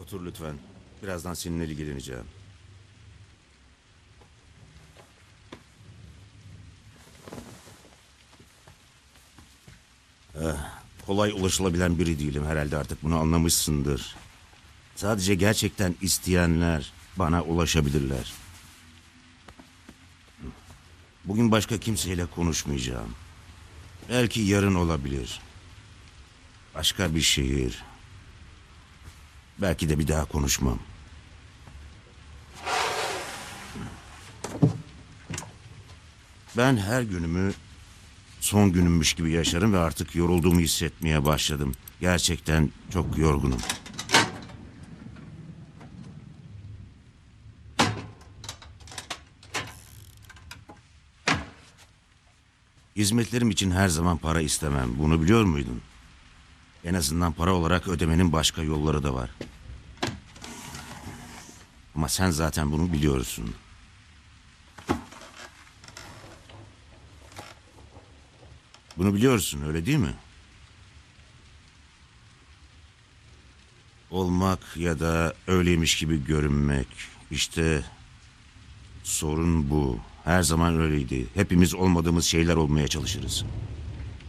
Otur lütfen. Birazdan seninle ilgileneceğim. Kolay ulaşılabilen biri değilim, herhalde artık bunu anlamışsındır. Sadece gerçekten isteyenler bana ulaşabilirler. Bugün başka kimseyle konuşmayacağım. Belki yarın olabilir. Başka bir şehir. Belki de bir daha konuşmam. Ben her günümü son günümmüş gibi yaşarım ve artık yorulduğumu hissetmeye başladım. Gerçekten çok yorgunum. Hizmetlerim için her zaman para istemem. Bunu biliyor muydun? En azından para olarak ödemenin başka yolları da var. Ama sen zaten bunu biliyorsun. Bunu biliyorsun, öyle değil mi? Olmak ya da öyleymiş gibi görünmek. İşte sorun bu. Her zaman öyleydi. Hepimiz olmadığımız şeyler olmaya çalışırız.